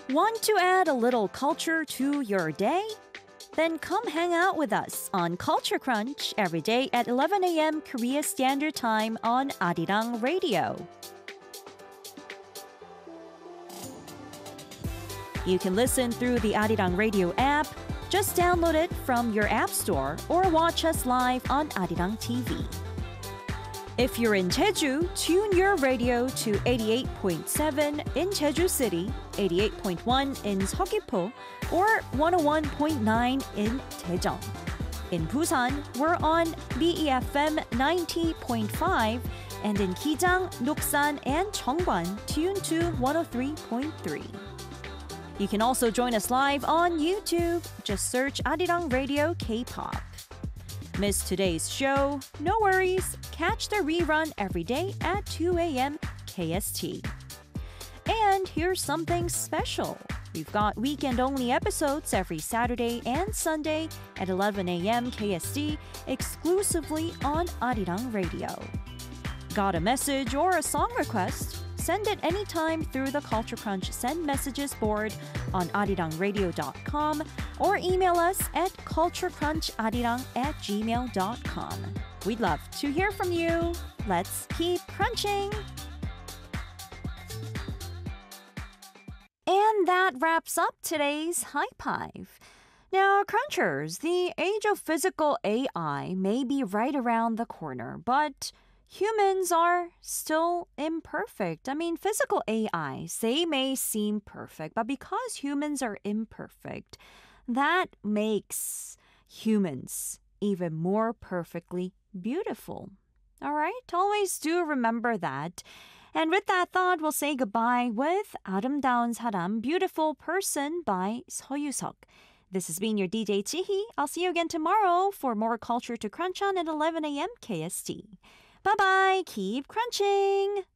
Want to add a little culture to your day? Then come hang out with us on Culture Crunch every day at 11 a.m. Korea Standard Time on Arirang Radio. You can listen through the Arirang Radio app. Just download it from your app store or watch us live on Arirang TV. If you're in Jeju, tune your radio to 88.7 in Jeju City, 88.1 in Seogwipo, or 101.9 in Daejeon. In Busan, we're on BEFM 90.5, and in Kijang, Noksan, and Cheongwan, tune to 103.3. You can also join us live on YouTube. Just search Arirang Radio K-pop. Miss today's show? No worries. Catch the rerun every day at 2 a.m. KST. And here's something special. We've got weekend-only episodes every Saturday and Sunday at 11 a.m. KST exclusively on Arirang Radio. Got a message or a song request? Send it anytime through the Culture Crunch Send Messages board on arirangradio.com or email us at culturecruncharirang@gmail.com. We'd love to hear from you. Let's keep crunching! And that wraps up today's High Five. Now, Crunchers, the age of physical AI may be right around the corner, but humans are still imperfect. I mean, physical AIs, they may seem perfect, but because humans are imperfect, that makes humans even more perfectly beautiful. All right? Always do remember that. And with that thought, we'll say goodbye with 아름다운 사람, Beautiful Person by 서유석. This has been your DJ Chihi. I'll see you again tomorrow for more Culture to Crunch on at 11 a.m. KST. Bye-bye. Keep crunching.